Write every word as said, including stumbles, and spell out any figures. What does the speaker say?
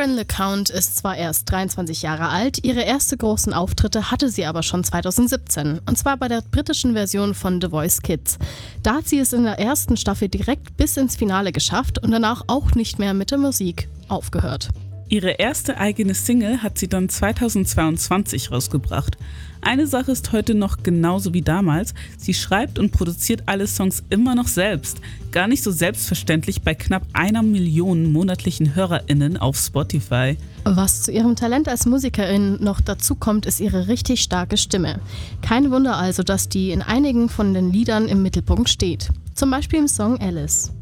Lauren LeCount ist zwar erst dreiundzwanzig Jahre alt, ihre ersten großen Auftritte hatte sie aber schon zweitausendsiebzehn, und zwar bei der britischen Version von The Voice Kids. Da hat sie es in der ersten Staffel direkt bis ins Finale geschafft und danach auch nicht mehr mit der Musik aufgehört. Ihre erste eigene Single hat sie dann zweitausendzweiundzwanzig rausgebracht. Eine Sache ist heute noch genauso wie damals: Sie schreibt und produziert alle Songs immer noch selbst. Gar nicht so selbstverständlich bei knapp einer Million monatlichen HörerInnen auf Spotify. Was zu ihrem Talent als Musikerin noch dazu kommt, ist ihre richtig starke Stimme. Kein Wunder also, dass die in einigen von den Liedern im Mittelpunkt steht. Zum Beispiel im Song Alice.